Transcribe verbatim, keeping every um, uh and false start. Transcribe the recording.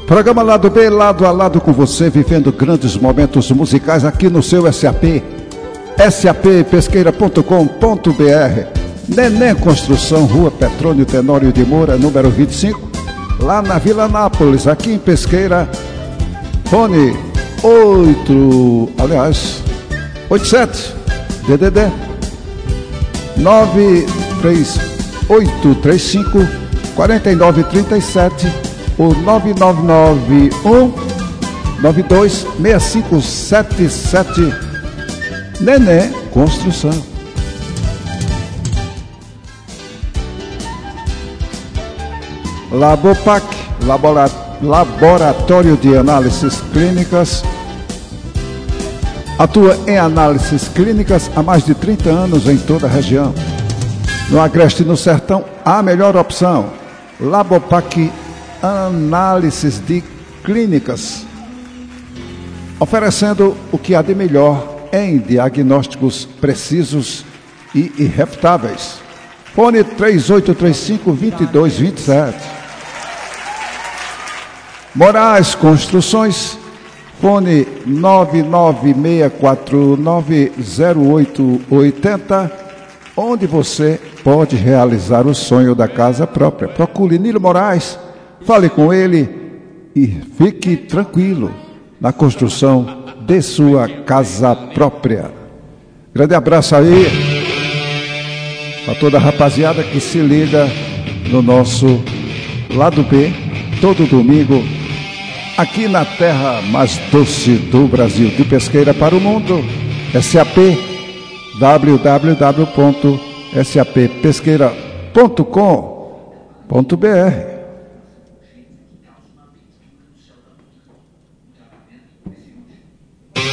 Programa Lado B, lado a lado com você, vivendo grandes momentos musicais aqui no seu S A P. S A P pesqueira ponto com ponto B R. Neném Construção, Rua Petrônio Tenório de Moura, número vinte e cinco, lá na Vila Nápoles, aqui em Pesqueira. Fone oito, aliás, oitenta e sete, D D D nove três oito três cinco quatro nove três sete ou nove nove nove um nove dois seis cinco sete sete. Neném Construção. Labopac, labora, Laboratório de Análises Clínicas, atua em análises clínicas há mais de trinta anos em toda a região. No Agreste e no Sertão, a melhor opção. Labopac Análises de Clínicas, oferecendo o que há de melhor em diagnósticos precisos e irrefutáveis. Fone três oito três cinco, dois dois dois sete. Moraes Construções, fone nove nove seis quatro nove zero oito oito zero, onde você pode realizar o sonho da casa própria. Procure Nilo Moraes, fale com ele e fique tranquilo na construção de sua casa própria. Grande abraço aí para toda a rapaziada que se liga no nosso Lado B, todo domingo, aqui na terra mais doce do Brasil, de Pesqueira para o mundo. S A P, w w w ponto s a p pesqueira ponto com ponto b r.